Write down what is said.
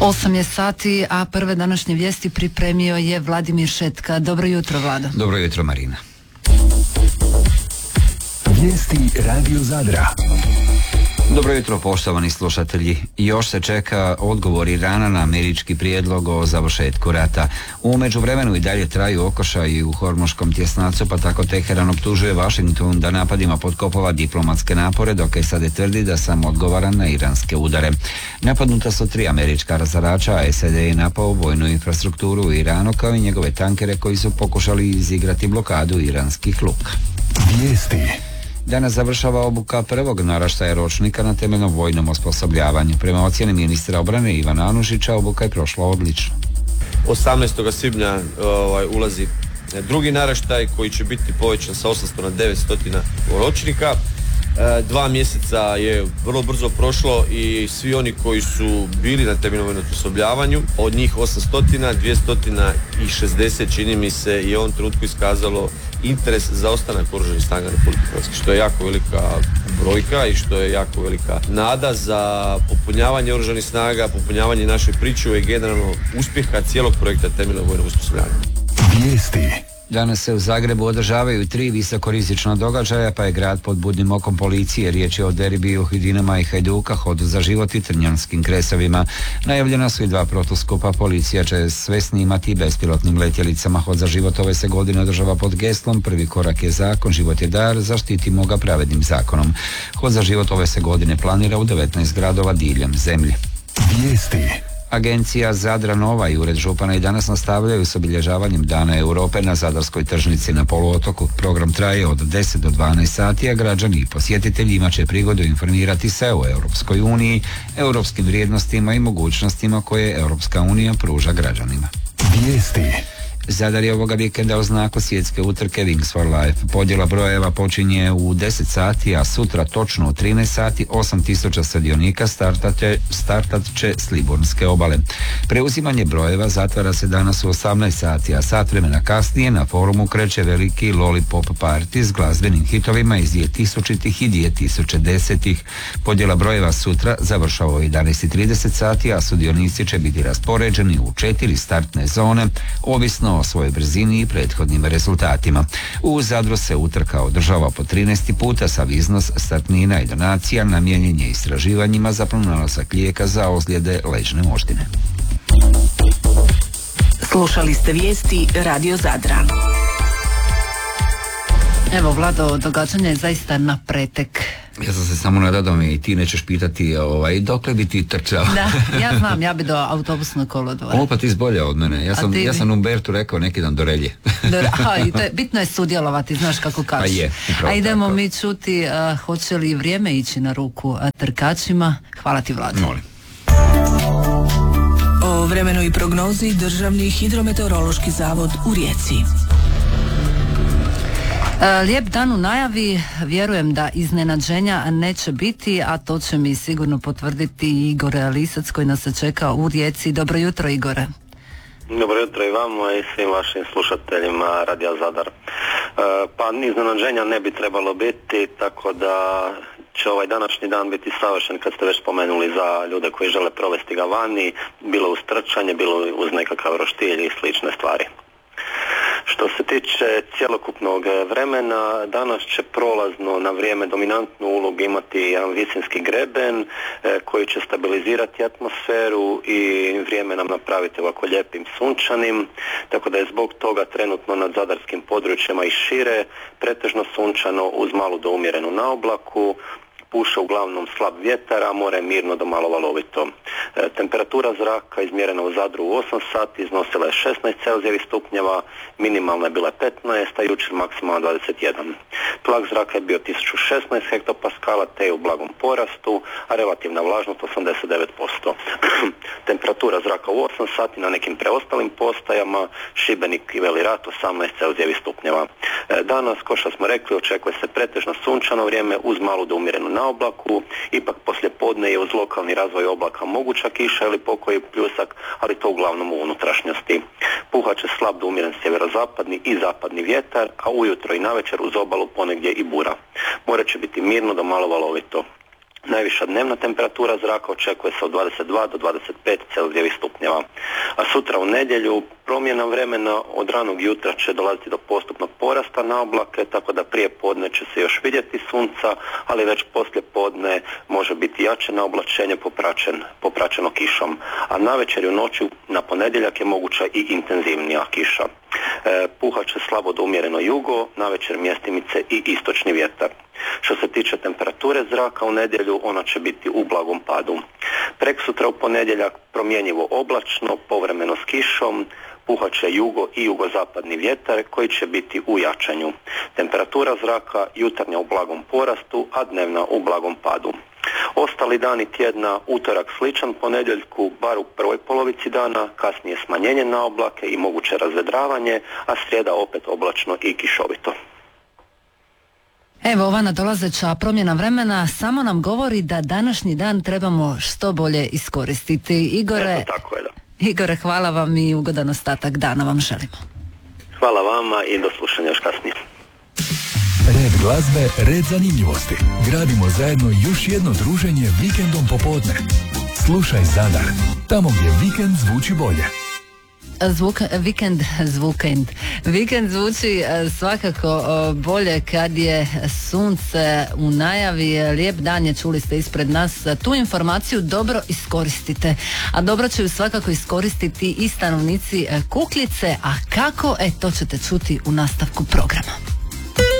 8 je sati, a prve današnje vijesti pripremio je Vladimir Šetka. Dobro jutro, Vlado. Dobro jutro, Marina. Vijesti Radio Zadra. Dobro jutro, poštovani slušatelji. Još se čeka odgovor Irana na američki prijedlog o završetku rata. U međuvremenu i dalje traju okršaji u Hormuškom tjesnacu, pa tako Teheran optužuje Washington da napadima potkopava diplomatske napore, dok SAD tvrdi da sam odgovoran na iranske udare. Napadnuta su 3 američka razarača, a SAD je napao vojnu infrastrukturu u Iranu kao i njegove tankere koji su pokušali izigrati blokadu iranskih luka. Vijesti. Danas završava obuka prvog naraštaja ročnika na temeljnom vojnom osposobljavanju. Prema ocjeni ministra obrane Ivana Anušića, obuka je prošla odlično. 18. svibnja ulazi drugi naraštaj koji će biti povećan sa 800 na 900 ročnika. 2 mjeseca je vrlo brzo prošlo i svi oni koji su bili na temeljnom vojnom osposobljavanju, od njih 800, 260 čini mi se je u ovom trenutku iskazalo interes za ostanak Oružanih snaga Republike Hrvatske, što je jako velika brojka i što je jako velika nada za popunjavanje Oružanih snaga, popunjavanje naše pričuve i generalno uspjeha cijelog projekta temeljnog vojnog osposobljavanja. Vijesti. Danas se u Zagrebu održavaju 3 visokorizična događaja, pa je grad pod budnim okom policije. Riječ je o derbiju Dinama i Hajduka, Hodu za život i Trnjanskim kresovima. Najavljena su i 2 protoskupa. Policija će sve snimati bespilotnim letjelicama. Hod za život ove se godine održava pod geslom prvi korak je zakon, život je dar, zaštitimo ga pravednim zakonom. Hod za život ove se godine planira u 19 gradova diljem zemlje. Vijesti. Agencija Zadra Nova i Ured župana i danas nastavljaju s obilježavanjem Dana Europe na Zadarskoj tržnici na poluotoku. Program traje od 10 do 12 sati, a građani i posjetitelji imat će prigodu informirati se o Europskoj uniji, europskim vrijednostima i mogućnostima koje Europska unija pruža građanima. Vijesti. Zadar je ovoga vikenda u znaku svjetske utrke Wings for Life. Podjela brojeva počinje u 10 sati, a sutra točno u 13 sati 8000 sudionika startat će s Liburske obale. Preuzimanje brojeva zatvara se danas u 18 sati, a sat vremena kasnije na forumu kreće veliki Lollipop Party s glazbenim hitovima iz 2000-ih i 2010-ih. Podjela brojeva sutra završava u 11:30 sati, a sudionici će biti raspoređeni u 4 startne zone, ovisno o svojoj brzini i prethodnim rezultatima. U Zadru se utrka održava po 13. puta, sav iznos startnina i donacija namijenjen je istraživanjima za pronalazak lijeka za ozljede leđne moždine. Slušali ste vijesti Radio Zadra. Evo, Vlado, događanje je zaista na pretek. Ja sam se samo nadao da me i ti nećeš pitati dokle bi ti trčao. Da, ja znam, ja bi do autobusnog kolodvora. O, pa ti zbolja od mene. Ja sam Umbertu rekao neki dan do Relje. I to je, bitno je sudjelovati, znaš kako kažeš. Pa je, a idemo tako. Mi čuti hoće li vrijeme ići na ruku trkačima. Hvala ti, Vlado. Molim. O vremenu i prognozi Državni hidrometeorološki zavod u Rijeci. Lijep dan u najavi, vjerujem da iznenađenja neće biti, a to će mi sigurno potvrditi Igor Lisac koji nas čeka u Rijeci. Dobro jutro, Igore. Dobro jutro i vama i svim vašim slušateljima Radija Zadar. Pa iznenađenja ne bi trebalo biti, tako da će ovaj današnji dan biti savršen kad ste već spomenuli za ljude koji žele provesti ga vani, bilo uz trčanje, bilo uz nekakav roštilj i slične stvari. Što se tiče cjelokupnog vremena, danas će prolazno na vrijeme dominantnu ulogu imati jedan visinski greben koji će stabilizirati atmosferu i vrijeme nam napraviti ovako lijepim sunčanim, tako da je zbog toga trenutno nad zadarskim područjima i šire pretežno sunčano uz malu do umjerenu naoblaku. Puše uglavnom slab vjetar, a more je mirno do malo valovito. Temperatura zraka izmjerena u Zadru u 8 sati iznosila je 16 Celzijevih stupnjeva, minimalna je bila 15, a jučer maksimalno 21. Tlak zraka je bio 1016 hektopaskala, te je u blagom porastu, a relativna vlažnost 89%. Temperatura zraka u 8 sati na nekim preostalim postajama, Šibenik i Veli Rat 18 Celzijevih stupnjeva. Danas, kao što smo rekli, očekuje se pretežno sunčano vrijeme uz malu do umjerenu naoblaku, ipak poslijepodne je uz lokalni razvoj oblaka moguća kiša ili pokoji pljusak, ali to uglavnom u unutrašnjosti. Puhat će slab do umjeren sjeverozapadni i zapadni vjetar, a ujutro i navečer uz obalu ponegdje i bura. More će biti mirno do malo valovito. Najviša dnevna temperatura zraka očekuje se od 22 do 25,2 stupnjeva. A sutra u nedjelju promjena vremena od ranog jutra će dolaziti do postupnog porasta na oblake, tako da prije podne će se još vidjeti sunca, ali već poslije podne može biti jače na oblačenje popraćeno kišom. A navečer i u noći na ponedjeljak je moguća i intenzivnija kiša. Puhat će slabo do umjereno jugo, navečer mjestimice i istočni vjetar. Što se tiče temperature zraka u nedjelju, ona će biti u blagom padu. Preksutra u ponedjeljak promjenjivo oblačno, povremeno s kišom, puhat će jugo i jugozapadni vjetar koji će biti u jačanju. Temperatura zraka jutarnja u blagom porastu, a dnevna u blagom padu. Ostali dani tjedna, utorak sličan ponedjeljku, bar u prvoj polovici dana, kasnije smanjenje na oblake i moguće razvedravanje, a srijeda opet oblačno i kišovito. Evo, ova nadolazeća promjena vremena samo nam govori da današnji dan trebamo što bolje iskoristiti. Igore, tako je, da. Igore, hvala vam i ugodan ostatak dana vam želimo. Hvala vama i do slušanja još kasnije. Red glazbe, red zanimljivosti. Gradimo zajedno još jedno druženje vikendom popodne. Slušaj Zadar, tamo gdje vikend zvuči bolje. Vikend zvuči svakako bolje kad je sunce u najavi, lijep dan je, čuli ste ispred nas. Tu informaciju dobro iskoristite, a dobro će ju svakako iskoristiti i stanovnici Kukljice, a kako, to ćete čuti u nastavku programa.